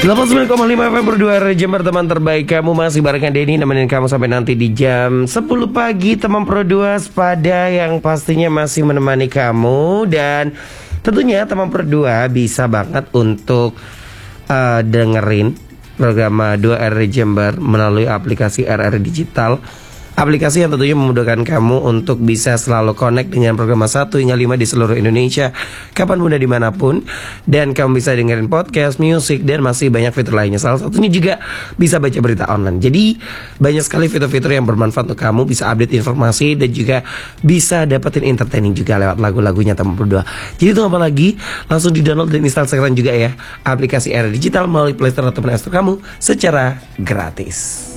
89,5 FM per 2 Jember, teman terbaik kamu. Masih barengan Denny nemenin kamu sampai nanti di jam 10 pagi. Teman Pro 2 Sepada yang pastinya masih menemani kamu. Dan tentunya teman Pro 2 bisa banget untuk dengerin program 2R Jember melalui aplikasi RR Digital. Aplikasi yang tentunya memudahkan kamu untuk bisa selalu connect dengan program 1 hingga 5 di seluruh Indonesia, kapan pun dan dimanapun. Dan kamu bisa dengerin podcast, musik, dan masih banyak fitur lainnya. Salah satunya juga bisa baca berita online. Jadi banyak sekali fitur-fitur yang bermanfaat untuk kamu. Bisa update informasi dan juga bisa dapetin entertaining juga lewat lagu-lagunya teman berdua. Jadi tunggu apa lagi? Langsung di download dan install sekarang juga ya aplikasi RR Digital melalui Play Store ataupun App Store kamu secara gratis.